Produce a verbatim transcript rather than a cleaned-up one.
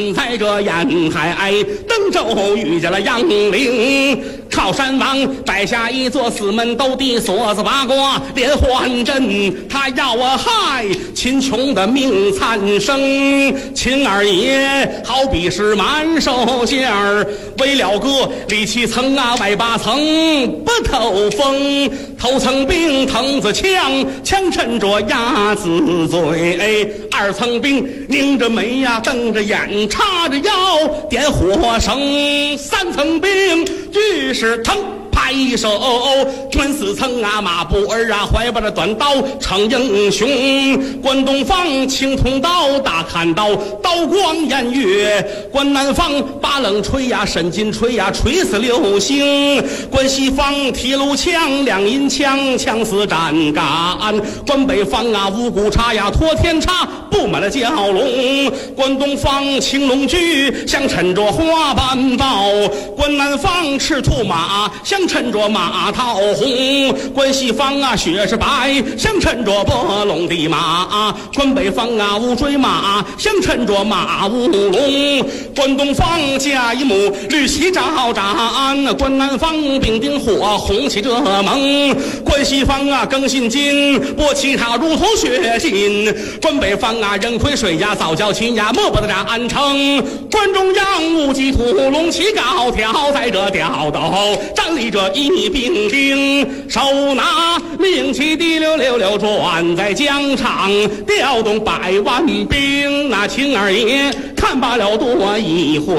在这沿海登州遇见了杨凌，靠山王摆下一座四门斗地锁子八卦连环阵，他要我害秦琼的命惨生。秦二爷好比是满手馅儿，为了个里七层啊外八层不透风，头层兵藤子枪，枪趁着鸭子嘴，二层兵拧着眉呀瞪着眼插着腰点火绳，三层兵俱是腾拍一手，转四层啊马步儿啊怀抱着短刀逞英雄，关东方青铜刀大砍刀刀光偃月，关南方八冷锤呀沈金锤呀锤死六星，关西方提炉枪两银枪枪死斩杆，关北方啊五谷叉呀托天叉布满了蛟龙，关东方青龙驹相衬着花斑豹，关南方赤兔马相衬着马桃红，关西方啊雪是白相衬着波龙的马，关北方啊乌骓马相衬着马乌龙，关东方驾一母绿旗招展，关南方丙丁火红旗这盟，关西方啊更新金波其他如同血浸，关北方啊人亏水呀早教秦呀莫不得战成，关中央无忌土龙旗高挑，在这吊斗站立着一兵丁，手拿令旗滴溜溜溜转在疆场，调动百万兵，那秦二爷看罢了多一回。